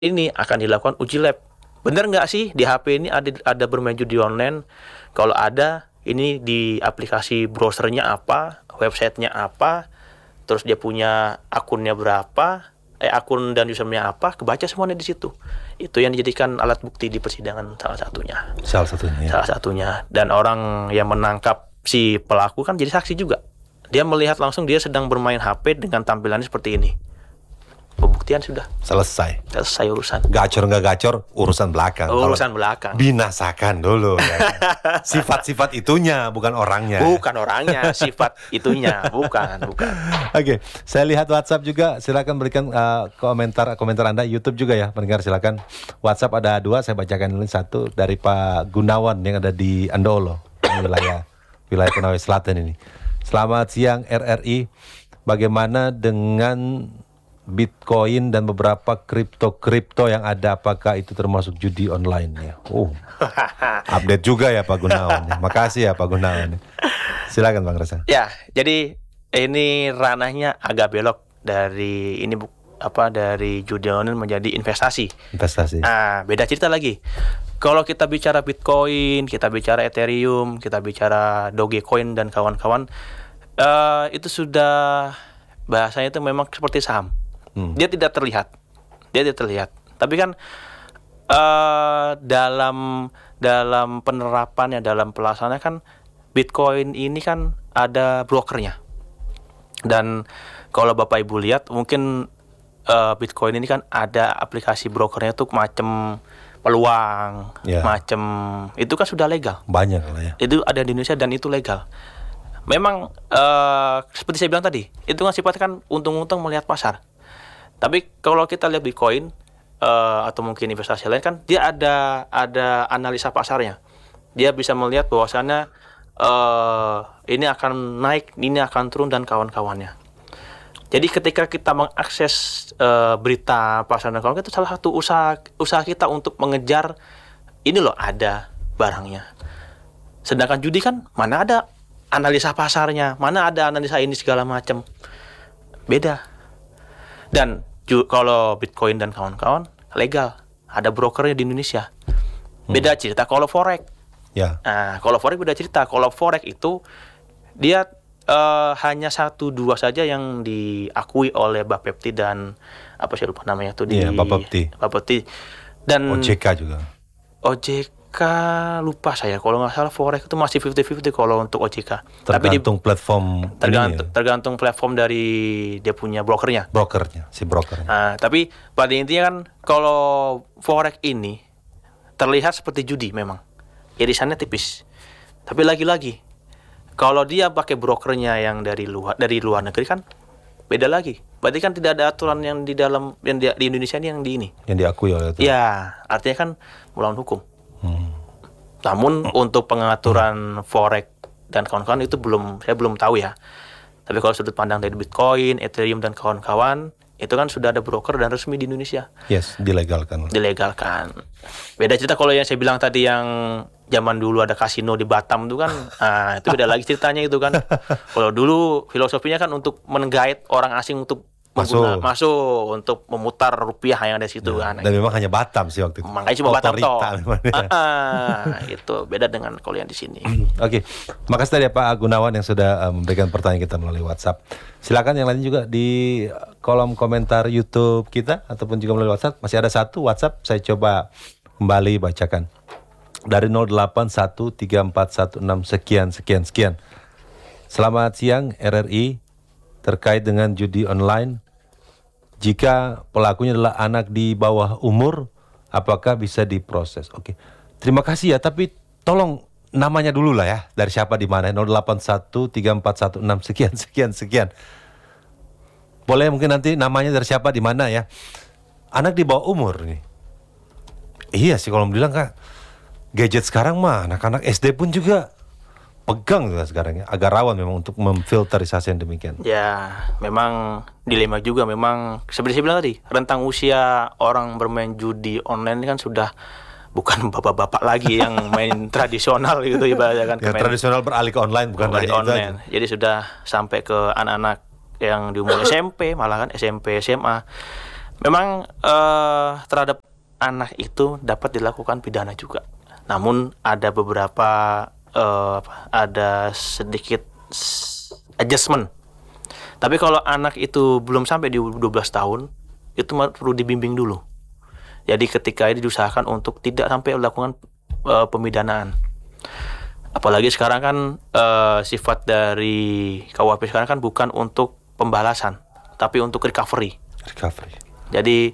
ini akan dilakukan uji lab. Bener nggak sih di HP ini ada bermain judi online? Kalau ada, ini di aplikasi browsernya apa, websitenya apa, terus dia punya akunnya berapa, akun dan username apa, kebaca semuanya di situ. Itu yang dijadikan alat bukti di persidangan salah satunya. Salah satunya. Dan orang yang menangkap si pelaku kan jadi saksi juga. Dia melihat langsung dia sedang bermain HP dengan tampilannya seperti ini. Pembuktian sudah selesai urusan. Gacor nggak gacor urusan belakang. Belakang. Binasakan dulu. Ya. Sifat-sifat itunya, bukan orangnya. Bukan orangnya, sifat itunya, bukan. Oke, saya lihat WhatsApp juga. Silakan berikan komentar Anda. YouTube juga ya, pendengar silakan. WhatsApp ada 2, saya bacakan dulu satu dari Pak Gunawan yang ada di Andolo, wilayah Konawe Selatan ini. Selamat siang RRI. Bagaimana dengan Bitcoin dan beberapa kripto yang ada, apakah itu termasuk judi online ya? Update juga ya Pak Gunawan. Makasih ya Pak Gunawan. Silakan Bang Reza. Ya, jadi ini ranahnya agak belok dari dari judi online menjadi investasi. Nah, beda cerita lagi. Kalau kita bicara Bitcoin, kita bicara Ethereum, kita bicara Dogecoin dan kawan-kawan, itu sudah bahasanya itu memang seperti saham. Dia tidak terlihat. Tapi kan dalam penerapannya, dalam pelaksanaannya kan Bitcoin ini kan ada brokernya. Dan kalau Bapak Ibu lihat mungkin Bitcoin ini kan ada aplikasi brokernya tuh macam peluang, macam itu kan sudah legal. Banyak lah ya. Itu ada di Indonesia dan itu legal. Memang seperti saya bilang tadi, itu kan sifatnya kan untung-untung melihat pasar. Tapi kalau kita lihat Bitcoin atau mungkin investasi lain kan dia ada analisa pasarnya. Dia bisa melihat bahwasannya ini akan naik, ini akan turun dan kawan-kawannya. Jadi ketika kita mengakses berita pasar dan kawan-kawan, itu salah satu usaha kita untuk mengejar ini loh ada barangnya. Sedangkan judi kan mana ada analisa pasarnya, mana ada analisa ini segala macam. Beda. Dan kalau Bitcoin dan kawan-kawan legal, ada brokernya di Indonesia. Beda cerita kalau forex. Ya. Nah, kalau forex beda cerita. Kalau forex itu dia hanya 1-2 saja yang diakui oleh Bapepti dan apa saya lupa namanya tuh Bapepti. Dan OJK juga. OJK lupa saya, kalau nggak salah forex itu masih 50-50 kalau untuk OJK. Tergantung platform. Tergantung platform dari dia punya brokernya. Si brokernya. Nah, tapi pada intinya kan kalau forex ini terlihat seperti judi memang. Irisannya tipis. Tapi lagi-lagi kalau dia pakai brokernya yang dari luar negeri kan beda lagi. Berarti kan tidak ada aturan yang di dalam yang di Indonesia ini yang diakui oleh itu. Ya, artinya kan melawan hukum. Namun untuk pengaturan forex dan kawan-kawan itu saya belum tahu ya. Tapi kalau sudut pandang dari Bitcoin, Ethereum dan kawan-kawan, itu kan sudah ada broker dan resmi di Indonesia. Yes, dilegalkan. Beda cerita kalau yang saya bilang tadi yang zaman dulu ada kasino di Batam itu kan, itu beda lagi ceritanya itu kan. Kalau dulu filosofinya kan untuk menggait orang asing untuk masuk untuk memutar rupiah yang ada di situ kan. Dan memang hanya Batam sih waktu itu. Makanya cuma Batam toh. Itu beda dengan kalau yang di sini. Oke. Makasih tadi Pak Gunawan yang sudah memberikan pertanyaan kita melalui WhatsApp. Silakan yang lain juga di kolom komentar YouTube kita ataupun juga melalui WhatsApp. Masih ada satu WhatsApp, saya coba kembali bacakan. Dari 08134116 sekian. Selamat siang RRI. Terkait dengan judi online, jika pelakunya adalah anak di bawah umur, apakah bisa diproses? Oke, terima kasih ya, tapi tolong namanya dulu lah ya, dari siapa di mana? 08134116 sekian. Boleh mungkin nanti namanya dari siapa di mana ya? Anak di bawah umur nih. Iya sih kalau bilang Kak, gadget sekarang mah anak-anak SD pun juga pegang juga sekarang ya, agak rawan memang untuk memfilterisasi yang demikian. Ya, memang dilema juga, memang seperti saya bilang tadi, rentang usia orang bermain judi online ini kan sudah bukan bapak-bapak lagi yang main tradisional gitu ya kan. Ya, tradisional beralih ke online bukan lagi online. Jadi sudah sampai ke anak-anak yang di umur SMP, malah kan SMP, SMA. Memang terhadap anak itu dapat dilakukan pidana juga. Namun ada beberapa ada sedikit adjustment. Tapi kalau anak itu belum sampai di 12 tahun, itu perlu dibimbing dulu. Jadi ketika ini diusahakan untuk tidak sampai melakukan pemidanaan. Apalagi sekarang kan sifat dari KUHP sekarang kan bukan untuk pembalasan, tapi untuk recovery. Jadi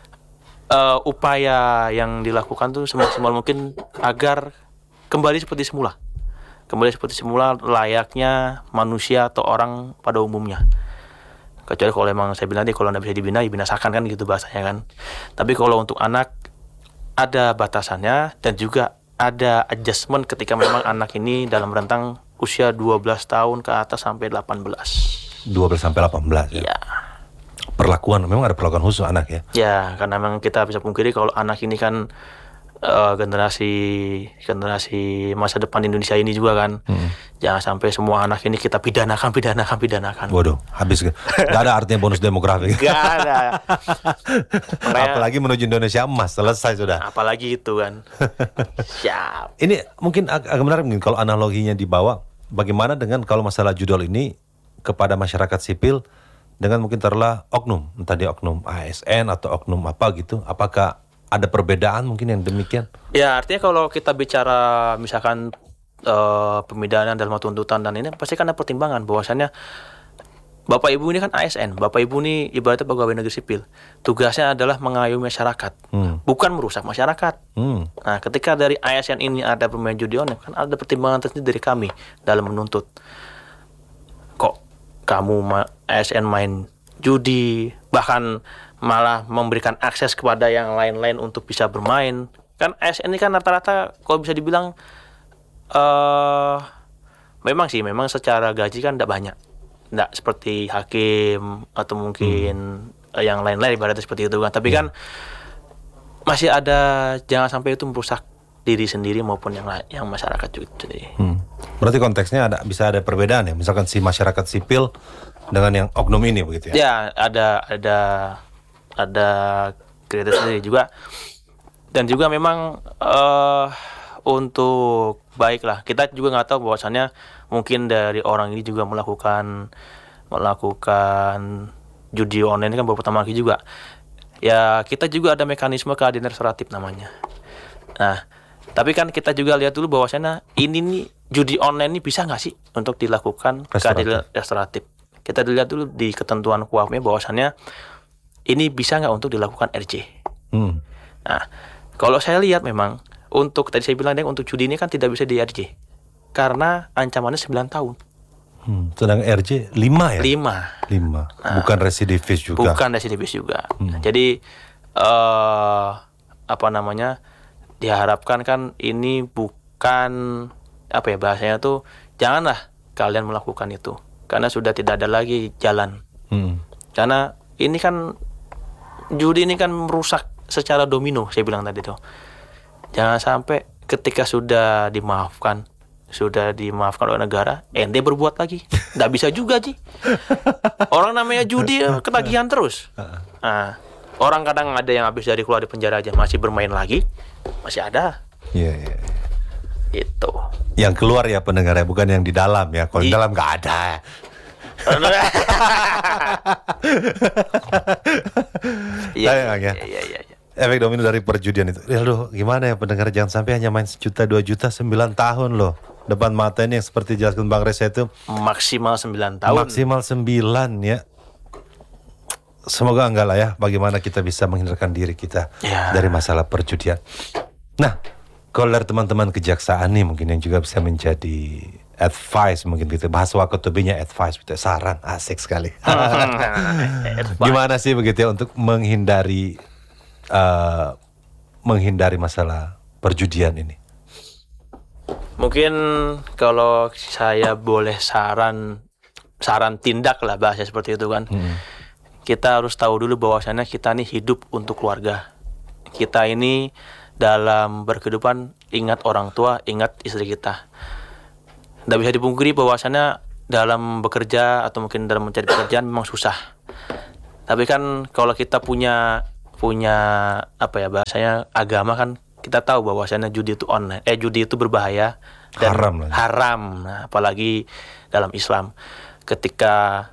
upaya yang dilakukan tuh semaksimal mungkin agar kembali seperti semula. Kembali seperti semula layaknya manusia atau orang pada umumnya. Kecuali kalau emang saya bilang kalau nggak bisa dibina, dibinasakan kan gitu bahasanya kan. Tapi kalau untuk anak ada batasannya dan juga ada adjustment ketika memang anak ini dalam rentang usia 12 tahun ke atas sampai 18. 12 sampai 18 ya. Ya. Perlakuan memang ada perlakuan khusus anak ya. Ya, karena memang kita bisa pungkiri kalau anak ini kan generasi masa depan Indonesia ini juga kan. Jangan sampai semua anak ini kita pidanakan. Waduh, habis gak ada artinya bonus demografi. Gak ada. Apalagi menuju Indonesia emas, selesai sudah. Apalagi itu kan. Siap. Ini mungkin agak menarik mungkin kalau analoginya dibawa. Bagaimana dengan kalau masalah judul ini kepada masyarakat sipil dengan mungkin taruhlah oknum, entah dia oknum ASN atau oknum apa gitu. Apakah ada perbedaan mungkin yang demikian? Ya, artinya kalau kita bicara misalkan pemidanaan dalam tuntutan dan ini pasti kan ada pertimbangan bahwasannya Bapak Ibu ini kan ASN, Bapak Ibu ini ibaratnya pegawai negeri sipil. Tugasnya adalah mengayomi masyarakat, bukan merusak masyarakat. Nah, ketika dari ASN ini ada pemain judi online, kan ada pertimbangan tersendiri dari kami dalam menuntut. Kok kamu ASN main judi, bahkan malah memberikan akses kepada yang lain-lain untuk bisa bermain. Kan ASN ini kan rata-rata kalau bisa dibilang memang secara gaji kan tidak banyak. Tidak seperti hakim atau mungkin yang lain-lain ibaratnya seperti itu kan. Tapi kan masih ada, jangan sampai itu merusak diri sendiri maupun yang masyarakat juga. Berarti konteksnya bisa ada perbedaan ya. Misalkan si masyarakat sipil dengan yang oknum ini begitu ya. Ya, ada kriteria sendiri juga. Dan juga memang untuk baiklah, kita juga nggak tahu bahwasannya mungkin dari orang ini juga melakukan judi online ini kan baru pertama kali juga. Ya, kita juga ada mekanisme keadilan restoratif namanya. Nah, tapi kan kita juga lihat dulu bahwasannya ini nih judi online ini bisa nggak sih untuk dilakukan keadilan restoratif. Kita lihat dulu di ketentuan KUHP bahwasannya ini bisa nggak untuk dilakukan RJ. Nah, kalau saya lihat memang untuk tadi saya bilang untuk judi ini kan tidak bisa di RJ karena ancamannya 9 tahun. Sedang RJ 5 ya? 5. Nah, bukan residivis juga. Bukan residivis juga. Jadi diharapkan kan ini bukan bahasanya tuh janganlah kalian melakukan itu karena sudah tidak ada lagi jalan. Karena ini kan judi ini kan merusak secara domino, saya bilang tadi tuh. Jangan sampai ketika sudah dimaafkan oleh negara, ente berbuat lagi. Nggak bisa juga, Ji. Orang namanya judi ketagihan terus. Nah, orang kadang ada yang habis keluar dari penjara aja masih bermain lagi, masih ada. Iya. Itu. Yang keluar ya pendengarnya, bukan yang di dalam ya. Kalau di dalam nggak ada. Iya. Efek domino dari perjudian itu. Aduh, gimana ya pendengar, jangan sampai hanya main 1 juta, 2 juta, 9 tahun loh. Depan mata ini yang seperti jelaskan Bang Reza itu maksimal 9 tahun. Maksimal 9 ya. Semoga enggak lah ya, bagaimana kita bisa menghindarkan diri kita dari masalah perjudian. Nah, kalau dari teman-teman kejaksaan nih mungkin yang juga bisa menjadi advice, mungkin gitu, bahasa wakotobinya advice, gitu, saran, asik sekali. Gimana sih begitu ya untuk menghindari masalah perjudian ini? Mungkin kalau saya boleh saran tindak lah bahasa seperti itu kan. Kita harus tahu dulu bahwasannya kita nih hidup untuk keluarga. Kita ini dalam berkehidupan ingat orang tua, ingat istri kita. Tidak bisa dipungkiri bahwasannya dalam bekerja atau mungkin dalam mencari pekerjaan memang susah. Tapi kan kalau kita punya apa ya bahasanya agama kan, kita tahu bahwasanya judi itu berbahaya dan Haram lah. haram. Nah, apalagi dalam Islam, ketika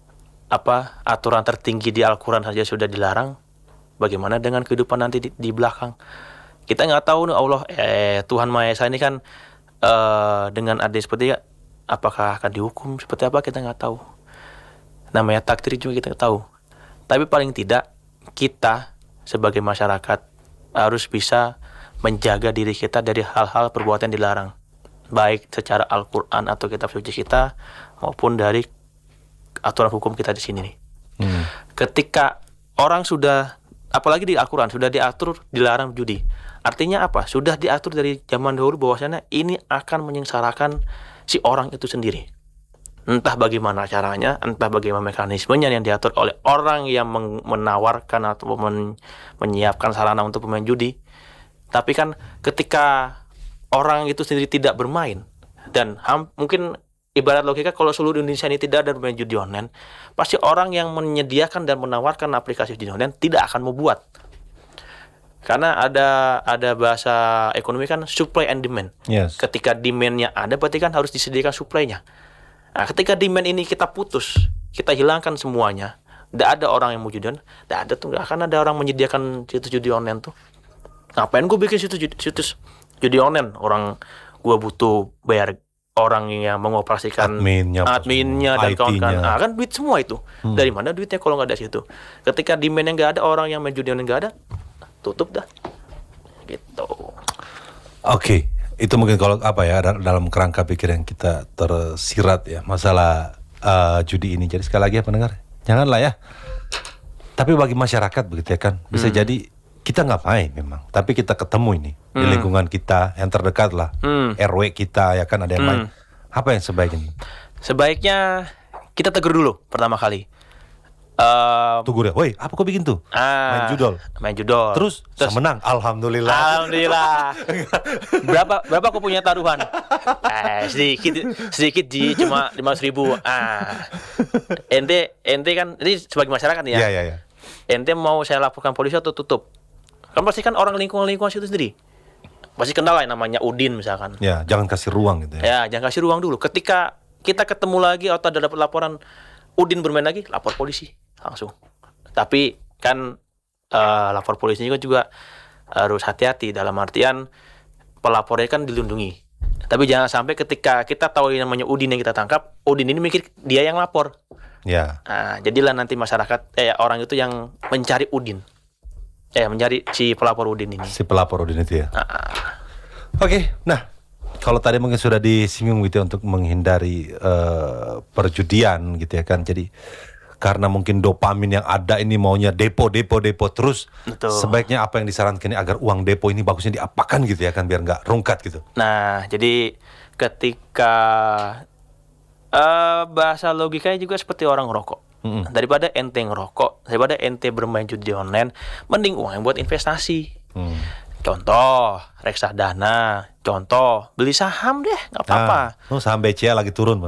aturan tertinggi di Al-Quran saja sudah dilarang, bagaimana dengan kehidupan nanti di belakang? Kita nggak tahu nih, Tuhan Maha Esa ini kan dengan adil seperti apakah akan dihukum seperti apa, kita nggak tahu. Namanya takdir juga kita nggak tahu. Tapi paling tidak kita sebagai masyarakat harus bisa menjaga diri kita dari hal-hal perbuatan yang dilarang, baik secara Al-Quran atau kitab suci kita, maupun dari aturan hukum kita di sini nih. Ketika orang sudah, apalagi di Al-Quran sudah diatur dilarang judi, artinya apa? Sudah diatur dari zaman dahulu bahwasanya ini akan menyengsarakan si orang itu sendiri. Entah bagaimana caranya, entah bagaimana mekanismenya yang diatur oleh orang yang menawarkan atau menyiapkan sarana untuk pemain judi. Tapi kan ketika orang itu sendiri tidak bermain, dan mungkin ibarat logika, kalau seluruh Indonesia ini tidak ada pemain judi online, pasti orang yang menyediakan dan menawarkan aplikasi judi online tidak akan membuat. Karena ada bahasa ekonomi kan, supply and demand. Yes. Ketika demand-nya ada, berarti kan harus disediakan supply-nya. Nah, ketika demand ini kita putus, kita hilangkan semuanya, tidak ada orang yang mau judi online, tidak akan ada orang menyediakan situs judi online tuh. Ngapain gue bikin situs judi online? Orang gue butuh bayar orang yang mengoperasikan adminnya dan kawan-kawan. Nah, kan duit semua itu. Dari mana duitnya kalau nggak ada situ? Ketika demandnya nggak ada, orang yang main judi online nggak ada, tutup dah. Gitu. Oke. Itu mungkin kalau dalam kerangka pikir yang kita tersirat ya masalah judi ini. Jadi sekali lagi ya pendengar, janganlah ya. Tapi bagi masyarakat begitu ya kan, bisa jadi kita nggak main memang, tapi kita ketemu ini di lingkungan kita yang terdekat lah, RW kita ya kan ada yang main. Apa yang sebaiknya? Sebaiknya kita tegur dulu pertama kali. Tunggu deh, woi, apa kau bikin tuh? Main judol. Terus menang, alhamdulillah. Berapa kau punya taruhan? Sedikit cuma 500.000. Ente kan, ini sebagai masyarakat nih ya. Iya. Ente mau saya laporkan polisi atau tutup? Kan pasti kan orang lingkungan situ sendiri pasti kenal lah yang namanya Udin misalkan. Ya, jangan kasih ruang gitu ya. Ya, jangan kasih ruang dulu. Ketika kita ketemu lagi atau ada dapat laporan Udin bermain lagi, lapor polisi langsung. Tapi kan lapor polisi juga harus hati-hati, dalam artian pelapornya kan dilindungi. Tapi jangan sampai ketika kita tahu yang namanya Udin yang kita tangkap, Udin ini mikir dia yang lapor. Ya. Nah, jadilah nanti masyarakat orang itu yang mencari Udin. Mencari si pelapor Udin ini. Si pelapor Udin itu ya. Oke, nah kalau tadi mungkin sudah disinggung gitu ya, untuk menghindari perjudian gitu ya kan. Jadi karena mungkin dopamin yang ada ini maunya depo terus. Betul. Sebaiknya apa yang disarankan ini agar uang depo ini bagusnya diapakan gitu ya kan, biar nggak rungkat gitu. Nah, jadi ketika bahasa logikanya juga seperti orang ngerokok. Daripada ente ngerokok, daripada ente bermain judi online, mending uang yang buat investasi. Contoh reksadana, contoh beli saham deh, nggak apa-apa. Saham BCA lagi turun.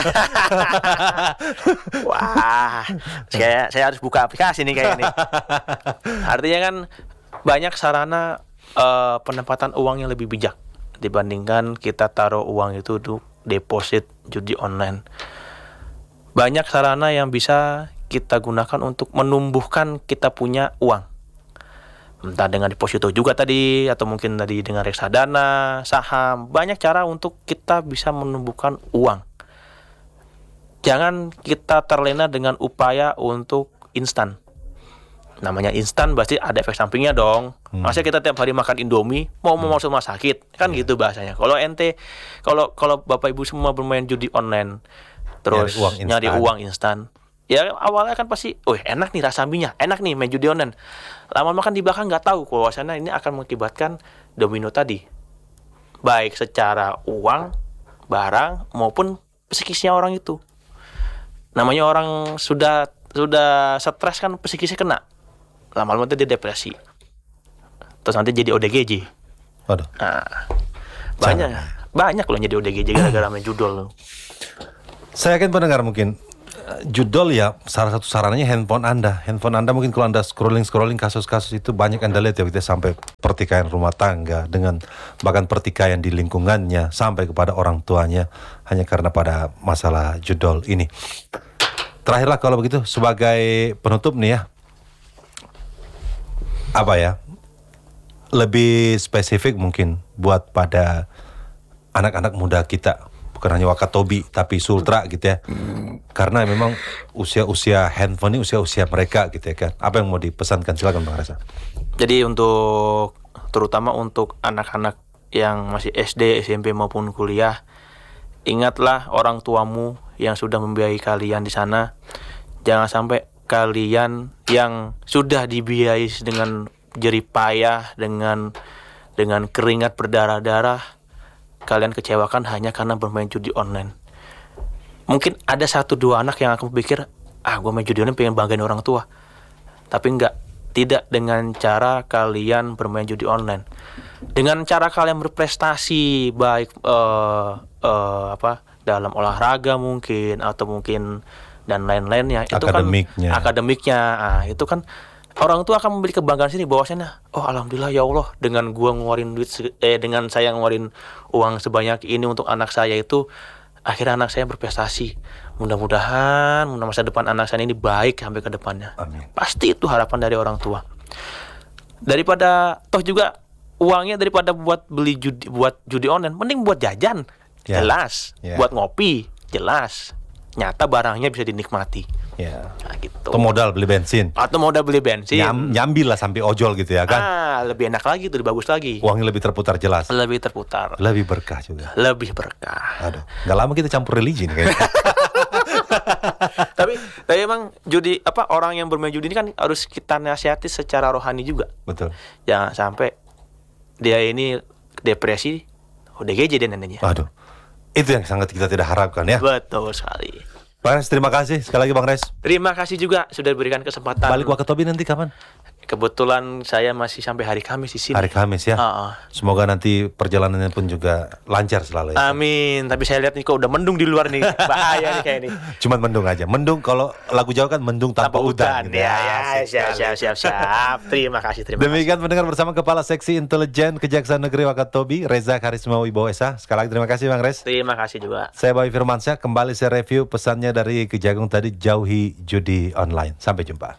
Wah, saya harus buka aplikasi nih kayak ini. Artinya kan banyak sarana penempatan uang yang lebih bijak dibandingkan kita taruh uang itu untuk deposit judi online. Banyak sarana yang bisa kita gunakan untuk menumbuhkan kita punya uang. Entah dengan deposito juga tadi, atau mungkin tadi dengan reksadana, saham. Banyak cara untuk kita bisa menumbuhkan uang. Jangan kita terlena dengan upaya untuk instan. Namanya instan pasti ada efek sampingnya dong. Masa kita tiap hari makan Indomie mau masuk rumah sakit, kan gitu bahasanya. Kalau kalau Bapak Ibu semua bermain judi online terus nyari uang instan, ya awalnya kan pasti, enak nih rasa minyak, enak nih main judi online. Lama-lama kan di belakang nggak tahu kalau sana ini akan mengakibatkan domino tadi, baik secara uang, barang maupun psikisnya orang itu. Namanya orang sudah stres kan, psikisnya kena. Lama-lama dia depresi. Terus nanti jadi ODGJ. Waduh. Nah, banyak loh jadi ODGJ gara-gara main judul. Saya yakin pendengar mungkin judol ya salah satu sarannya handphone Anda. Handphone Anda mungkin kalau Anda scrolling kasus-kasus itu banyak Anda lihat ya, kita sampai pertikaian rumah tangga dengan bahkan pertikaian di lingkungannya sampai kepada orang tuanya hanya karena pada masalah judol ini. Terakhirlah kalau begitu sebagai penutup nih ya, apa ya, lebih spesifik mungkin buat pada anak-anak muda kita, bukan hanya Wakatobi tapi Sultra gitu ya, karena memang usia-usia handphone ini usia-usia mereka gitu ya kan. Apa yang mau dipesankan, silakan Bang Reza. Jadi terutama untuk anak-anak yang masih SD, SMP maupun kuliah, ingatlah orang tuamu yang sudah membiayai kalian di sana. Jangan sampai kalian yang sudah dibiayai dengan jerih payah, dengan keringat berdarah-darah, kalian kecewakan hanya karena bermain judi online. Mungkin ada 1-2 anak yang akan berpikir, gue main judi online pengen banggain orang tua. Tapi tidak dengan cara kalian bermain judi online. Dengan cara kalian berprestasi baik dalam olahraga mungkin, atau mungkin dan lain-lainnya, itu akademiknya. Itu kan orang tua akan memiliki kebanggaan sini bahwasanya, alhamdulillah ya Allah, dengan gua ngeluarin duit dengan saya ngeluarin uang sebanyak ini untuk anak saya itu, akhirnya anak saya berprestasi. Mudah-mudahan masa depan anak saya ini baik sampai ke depannya. Amin. Pasti itu harapan dari orang tua. Daripada toh juga uangnya daripada buat beli judi online, mending buat jajan. Jelas. Buat ngopi, jelas. Nyata barangnya bisa dinikmati. Nah, gitu. Atau modal beli bensin. Nyambil lah sampai ojol gitu ya kan. Lebih enak lagi, itu lebih bagus lagi. Uangnya lebih terputar jelas. Lebih terputar. Lebih berkah juga. Lebih berkah. Aduh, nggak lama kita campur religi nih kayaknya. tapi emang judi orang yang bermain judi ini kan harus kita nasihati secara rohani juga. Betul. Jangan sampai dia ini depresi, ODGJ dia nantinya. Aduh. Itu yang sangat kita tidak harapkan ya. Betul sekali. Bang Res, terima kasih sekali lagi Bang Res. Terima kasih juga sudah diberikan kesempatan. Balik Wakatobi nanti kapan? Kebetulan saya masih sampai hari Kamis di sini. Hari Kamis ya. Semoga nanti perjalanannya pun juga lancar selalu ya. Amin. Tapi saya lihat nih kok udah mendung di luar nih. Bahaya nih kayak ini. Cuman mendung aja. Mendung kalau lagu Jawa kan mendung tanpa udan. Gitu. Siap. Terima kasih. Demikian mendengar bersama Kepala Seksi Intelijen Kejaksaan Negeri Wakatobi, Reza Karisma Wibowo Esa. Sekali lagi terima kasih Bang Res. Terima kasih juga. Saya Bawi Firmansyah. Kembali saya review pesannya dari Kejagung tadi, jauhi judi online. Sampai jumpa.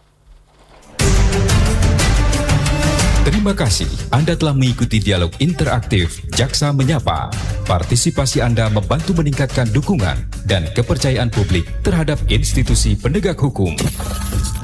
Terima kasih Anda telah mengikuti dialog interaktif Jaksa Menyapa. Partisipasi Anda membantu meningkatkan dukungan dan kepercayaan publik terhadap institusi penegak hukum.